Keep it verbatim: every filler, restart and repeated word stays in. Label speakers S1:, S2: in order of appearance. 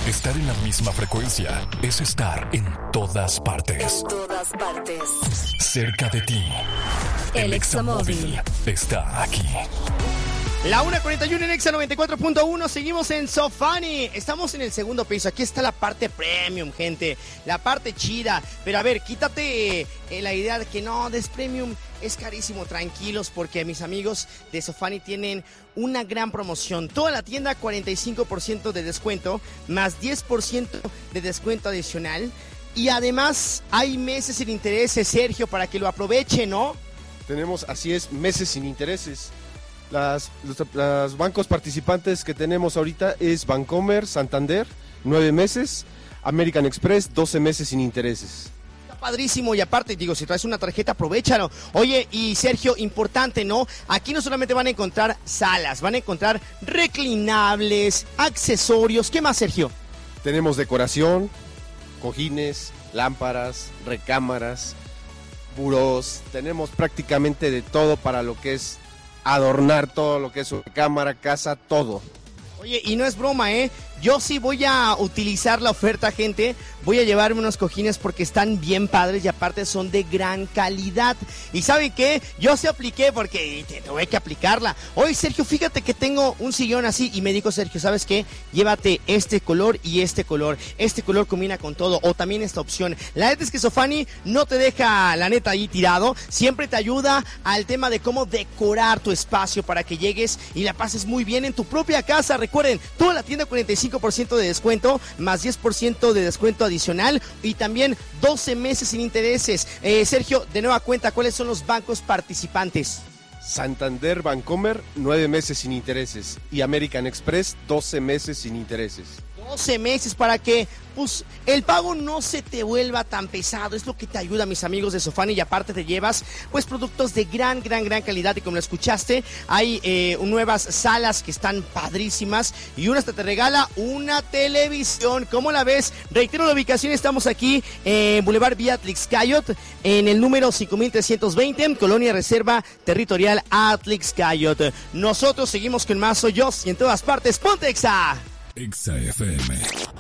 S1: Estar en la misma frecuencia es estar en todas partes.
S2: En todas partes.
S1: Cerca de ti. El Examóvil está aquí.
S3: La una cuarenta y uno en Exa noventa y cuatro punto uno. Seguimos en Sofani. Estamos en el segundo piso. Aquí está la parte premium, gente. La parte chida. Pero a ver, quítate eh, la idea de que no, des premium es carísimo. Tranquilos, porque mis amigos de Sofani tienen una gran promoción. Toda la tienda, cuarenta y cinco por ciento de descuento, más diez por ciento de descuento adicional. Y además, hay meses sin intereses, Sergio, para que lo aproveche, ¿no?
S4: Tenemos, así es, meses sin intereses. Las, los, los bancos participantes que tenemos ahorita es Bancomer, Santander, nueve meses, American Express, doce meses sin intereses.
S3: Está padrísimo y aparte, digo, si traes una tarjeta, aprovéchalo. Oye, y Sergio, importante, ¿no? Aquí no solamente van a encontrar salas, van a encontrar reclinables, accesorios. ¿Qué más, Sergio?
S4: Tenemos decoración, cojines, lámparas, recámaras, burós, tenemos prácticamente de todo para lo que es adornar todo lo que es su cámara, casa, todo.
S3: Oye, y no es broma, ¿eh? Yo sí voy a utilizar la oferta, gente. Voy a llevarme unos cojines porque están bien padres y aparte son de gran calidad. ¿Y saben qué? Yo sí apliqué porque te tuve que aplicarla. Oye, Sergio, fíjate que tengo un sillón así y me dijo Sergio, ¿sabes qué? Llévate este color y este color. Este color combina con todo o también esta opción. La neta es que Sofani no te deja, la neta, ahí tirado. Siempre te ayuda al tema de cómo decorar tu espacio para que llegues y la pases muy bien en tu propia casa. Recuerden, toda la tienda cuarenta y cinco por ciento de descuento, más diez por ciento de descuento adicional y también doce meses sin intereses. Eh, Sergio, de nueva cuenta, ¿cuáles son los bancos participantes?
S4: Santander, Bancomer, nueve meses sin intereses y American Express, doce meses sin intereses.
S3: doce meses para que pues el pago no se te vuelva tan pesado. Es lo que te ayuda, mis amigos de Sofani, y aparte te llevas pues productos de gran, gran, gran calidad. Y como lo escuchaste, hay eh, nuevas salas que están padrísimas y una hasta te regala una televisión. ¿Cómo la ves? Reitero la ubicación, estamos aquí en Boulevard Vía Atlixcayot, en el número cinco mil trescientos veinte, en Colonia Reserva Territorial Atlixcayot. Nosotros seguimos con más Soy Yo y en todas partes, ¡ponte Exa!
S1: Exa F M.